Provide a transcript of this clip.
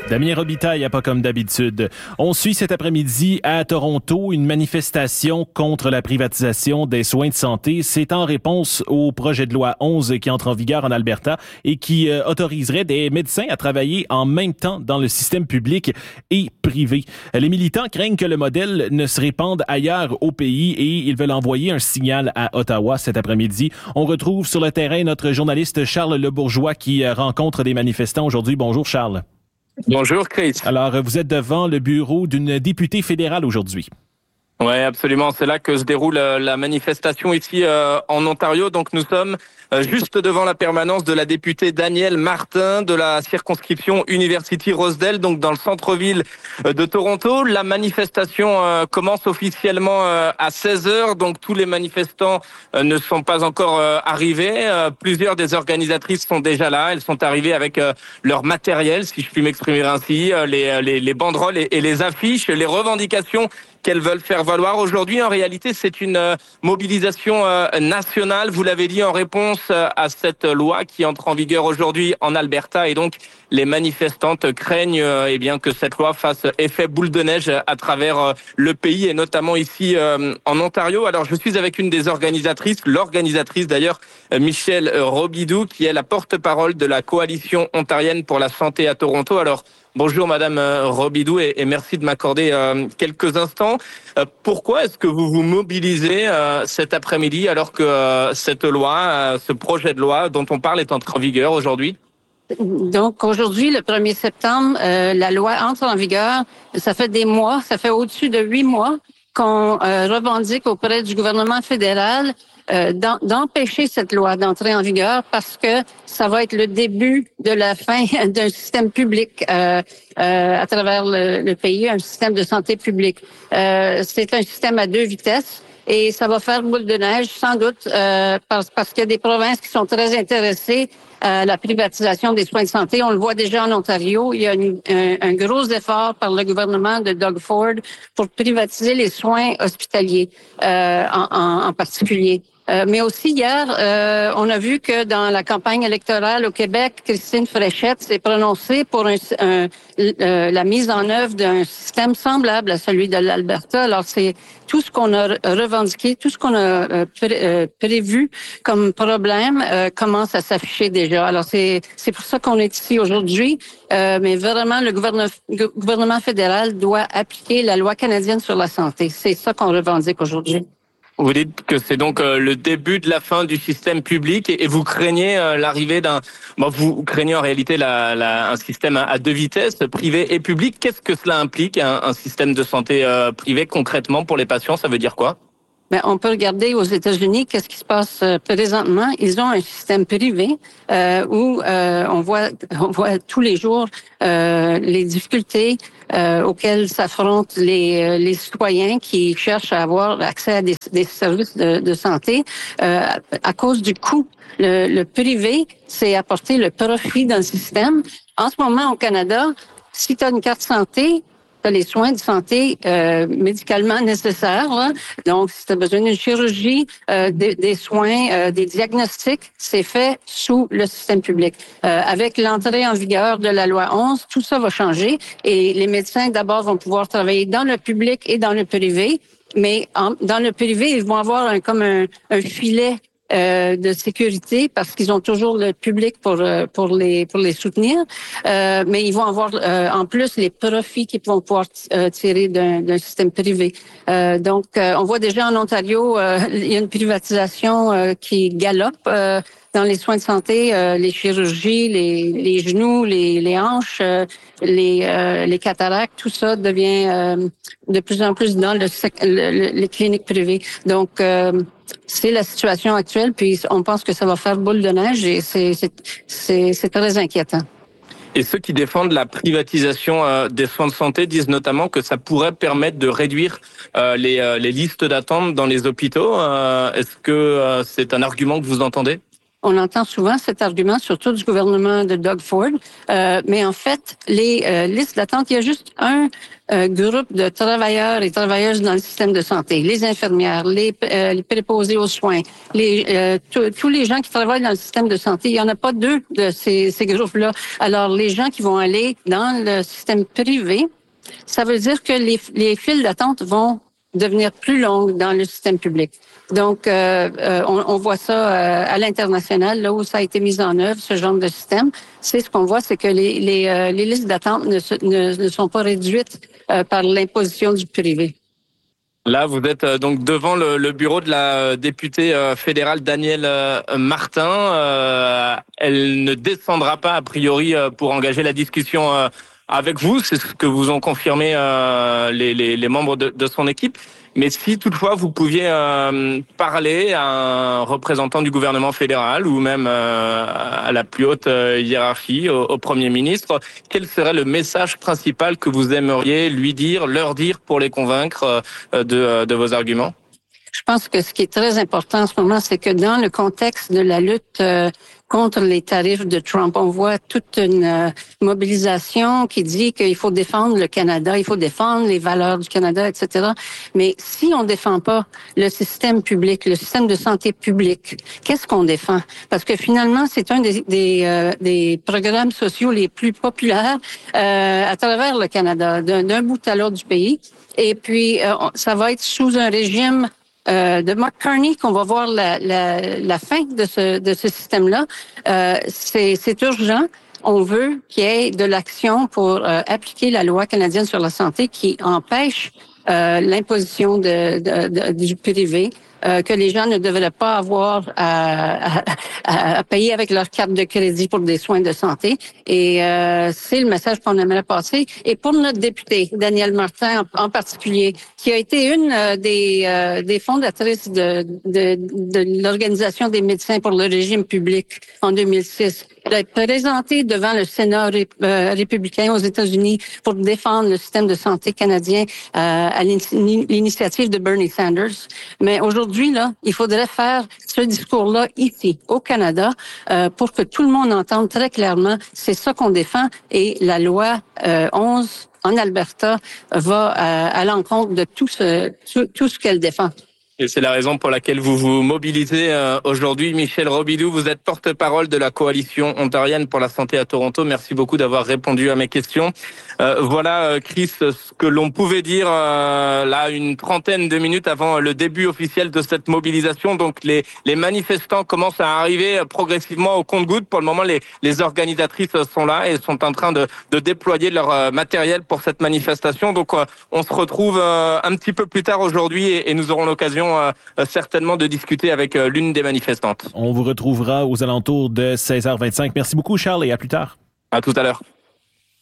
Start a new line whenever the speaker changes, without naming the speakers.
Damien Robitaille, a pas comme d'habitude. On suit cet après-midi à Toronto une manifestation contre la privatisation des soins de santé. C'est en réponse au projet de loi 11 qui entre en vigueur en Alberta et qui autoriserait des médecins à travailler en même temps dans le système public et privé. Les militants craignent que le modèle ne se répande ailleurs au pays et ils veulent envoyer un signal à Ottawa cet après-midi. On retrouve sur le terrain notre journaliste Charles Lebourgeois qui rencontre des manifestants aujourd'hui. Bonjour Charles.
Bonjour Chris.
Alors, vous êtes devant le bureau d'une députée fédérale aujourd'hui.
Oui, absolument. C'est là que se déroule la manifestation ici en Ontario. Donc nous sommes juste devant la permanence de la députée Danielle Martin de la circonscription University-Rosedale, donc dans le centre-ville de Toronto. La manifestation commence officiellement à 16h, donc tous les manifestants ne sont pas encore arrivés. Plusieurs des organisatrices sont déjà là. Elles sont arrivées avec leur matériel, si je puis m'exprimer ainsi, les banderoles et les affiches, les revendications qu'elles veulent faire valoir. Aujourd'hui, en réalité, c'est une mobilisation nationale, vous l'avez dit, en réponse à cette loi qui entre en vigueur aujourd'hui en Alberta. Et donc, les manifestantes craignent que cette loi fasse effet boule de neige à travers le pays et notamment ici en Ontario. Alors, je suis avec une des organisatrices, l'organisatrice d'ailleurs, Michelle Robidoux, qui est la porte-parole de la Coalition ontarienne pour la santé à Toronto. Alors, bonjour Madame Robidoux et merci de m'accorder quelques instants. Pourquoi est-ce que vous vous mobilisez cet après-midi alors que cette loi, ce projet de loi dont on parle est entré en vigueur aujourd'hui?
Donc aujourd'hui, le 1er septembre, la loi entre en vigueur. Ça fait des mois, ça fait au-dessus de 8 mois qu'on revendique auprès du gouvernement fédéral d'empêcher cette loi d'entrer en vigueur parce que ça va être le début de la fin d'un système public à travers le pays, un système de santé publique. C'est un système à 2 vitesses et ça va faire boule de neige sans doute parce qu'il y a des provinces qui sont très intéressées à la privatisation des soins de santé. On le voit déjà en Ontario. Il y a un gros effort par le gouvernement de Doug Ford pour privatiser les soins hospitaliers en particulier. Mais aussi hier, on a vu que dans la campagne électorale au Québec, Christine Fréchette s'est prononcée pour la mise en œuvre d'un système semblable à celui de l'Alberta. Alors c'est tout ce qu'on a revendiqué, tout ce qu'on a prévu comme problème commence à s'afficher déjà. Alors c'est pour ça qu'on est ici aujourd'hui. Mais vraiment, le gouvernement fédéral doit appliquer la loi canadienne sur la santé. C'est ça qu'on revendique aujourd'hui.
Vous dites que c'est donc le début de la fin du système public et vous craignez l'arrivée vous craignez en réalité un système à 2 vitesses, privé et public. Qu'est-ce que cela implique, un système de santé privé concrètement pour les patients? Ça veut dire quoi?
On peut regarder aux États-Unis qu'est-ce qui se passe présentement. Ils ont un système privé où on voit tous les jours les difficultés auxquelles s'affrontent les citoyens qui cherchent à avoir accès à des services de santé à cause du coût. Le privé, c'est apporter le profit dans le système. En ce moment, au Canada, si tu as une carte santé, tu as les soins de santé médicalement nécessaires. Là. Donc, si tu as besoin d'une chirurgie, des soins, des diagnostics, c'est fait sous le système public. Avec l'entrée en vigueur de la loi 11, tout ça va changer et les médecins, d'abord, vont pouvoir travailler dans le public et dans le privé. Mais dans le privé, ils vont avoir un filet de sécurité parce qu'ils ont toujours le public pour les soutenir, mais ils vont avoir en plus les profits qu'ils vont pouvoir tirer d'un système privé. Donc, on voit déjà en Ontario, il y a une privatisation qui galope dans les soins de santé, les chirurgies, les genoux, les hanches, les cataractes, tout ça devient de plus en plus dans les cliniques privées. Donc, c'est la situation actuelle, puis on pense que ça va faire boule de neige et c'est très inquiétant.
Et ceux qui défendent la privatisation des soins de santé disent notamment que ça pourrait permettre de réduire les listes d'attente dans les hôpitaux. Est-ce que c'est un argument que vous entendez?
On entend souvent cet argument, surtout du gouvernement de Doug Ford. Mais en fait, les listes d'attente, il y a juste un groupe de travailleurs et travailleuses dans le système de santé. Les infirmières, les préposés aux soins, tous les gens qui travaillent dans le système de santé. Il n'y en a pas deux de ces groupes-là. Alors, les gens qui vont aller dans le système privé, ça veut dire que les files d'attente vont devenir plus longues dans le système public. Donc, on voit ça à l'international, là où ça a été mis en œuvre, ce genre de système. C'est ce qu'on voit, c'est que les listes d'attente ne sont pas réduites par l'imposition du privé.
Là, vous êtes donc devant le bureau de la députée fédérale Danielle Martin. Elle ne descendra pas, a priori, pour engager la discussion avec vous. C'est ce que vous ont confirmé les membres de son équipe. Mais si toutefois vous pouviez parler à un représentant du gouvernement fédéral ou même à la plus haute hiérarchie, au Premier ministre, quel serait le message principal que vous aimeriez leur dire pour les convaincre de vos arguments?
Je pense que ce qui est très important en ce moment, c'est que dans le contexte de la lutte contre les tarifs de Trump, on voit toute une mobilisation qui dit qu'il faut défendre le Canada, il faut défendre les valeurs du Canada, etc. Mais si on défend pas le système public, le système de santé publique, qu'est-ce qu'on défend? Parce que finalement, c'est un des programmes sociaux les plus populaires à travers le Canada, d'un bout à l'autre du pays. Et puis, ça va être sous un régime de Mark Carney qu'on va voir la fin de ce système-là. C'est urgent. On veut qu'il y ait de l'action pour appliquer la loi canadienne sur la santé qui empêche l'imposition du privé, que les gens ne devraient pas avoir à payer avec leur carte de crédit pour des soins de santé. Et c'est le message qu'on aimerait passer. Et pour notre députée, Danielle Martin en particulier, qui a été une des fondatrices de l'Organisation des médecins pour le régime public en 2006, elle a présenté devant le Sénat républicain aux États-Unis pour défendre le système de santé canadien à l'initiative de Bernie Sanders. Mais aujourd'hui, là, il faudrait faire ce discours-là ici, au Canada, pour que tout le monde entende très clairement, c'est ça qu'on défend. Et la loi 11 en Alberta va à l'encontre de tout ce qu'elle défend.
Et c'est la raison pour laquelle vous vous mobilisez aujourd'hui. Michel Robidoux, vous êtes porte-parole de la Coalition ontarienne pour la santé à Toronto. Merci beaucoup d'avoir répondu à mes questions. Voilà, Chris, ce que l'on pouvait dire là une trentaine de minutes avant le début officiel de cette mobilisation. Donc les manifestants commencent à arriver progressivement au compte-gouttes. Pour le moment, les organisatrices sont là et sont en train de déployer leur matériel pour cette manifestation. Donc on se retrouve un petit peu plus tard aujourd'hui et nous aurons l'occasion certainement de discuter avec l'une des manifestantes.
On vous retrouvera aux alentours de 16h25. Merci beaucoup, Charles, et à plus tard.
À tout à l'heure.